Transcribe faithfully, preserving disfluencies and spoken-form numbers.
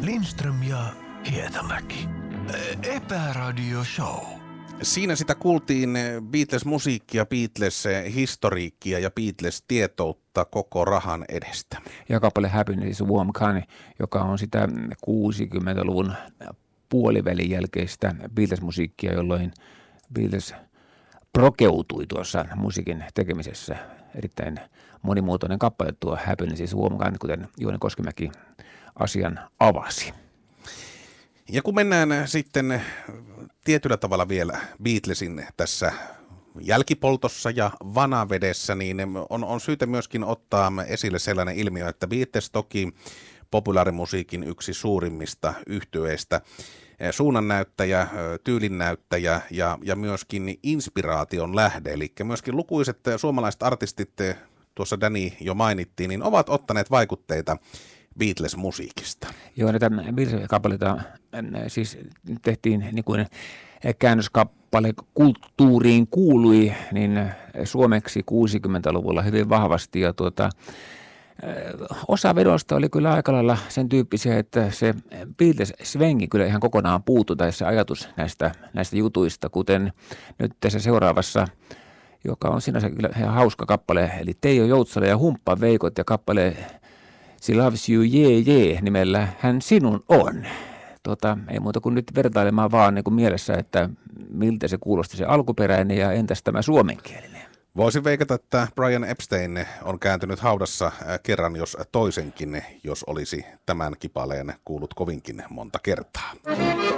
Lindström ja Hietamäki. Epäradio Show. Siinä sitä kuultiin Beatles-musiikkia, Beatles-historiikkia ja Beatles-tietoutta koko rahan edestä. Ja kappale Happiness Warm Gun, joka on sitä kuusikymmentäluvun puolivälin jälkeistä Beatles-musiikkia, jolloin Beatles prokeutui tuossa musiikin tekemisessä. Erittäin monimuotoinen kappale tuo Happiness Warm Gun, kuten Juhani Koskimäki asian avasi. Ja kun mennään sitten tietyllä tavalla vielä Beatlesin tässä jälkipoltossa ja vanavedessä, niin on, on syytä myöskin ottaa esille sellainen ilmiö, että Beatles toki populaarimusiikin yksi suurimmista yhtyeistä, suunnannäyttäjä, tyylinnäyttäjä ja, ja myöskin inspiraation lähde. Eli myöskin lukuiset suomalaiset artistit, tuossa Danny jo mainittiin, niin ovat ottaneet vaikutteita Beatles-musiikista. Joo, näitä Beatles-kappaleita siis tehtiin niin kuin käännöskappale kulttuuriin kuului, niin suomeksi kuusikymmentäluvulla hyvin vahvasti. Ja tuota, osa vedosta oli kyllä aika lailla sen tyyppisiä, että se Beatles-svengi kyllä ihan kokonaan puuttui, tai se ajatus näistä, näistä jutuista, kuten nyt tässä seuraavassa, joka on sinänsä kyllä ihan hauska kappale, eli Teijo Joutsala ja Humppa Veikot ja kappale She Loves You, yeah, yeah, nimellä Hän sinun on. Tota, ei muuta kuin nyt vertailemaan vaan niin kuin mielessä, että miltä se kuulosti se alkuperäinen ja entäs tämä suomenkielinen. Voisin veikata, että Brian Epstein on kääntynyt haudassa kerran jos toisenkin, jos olisi tämän kipaleen kuullut kovinkin monta kertaa.